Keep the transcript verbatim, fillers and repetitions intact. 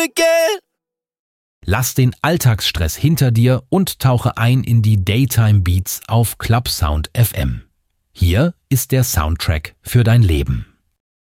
again. Lass den Alltagsstress hinter dir und tauche ein in die Daytime Beats auf Clubsound F M. Hier ist der Soundtrack für dein Leben.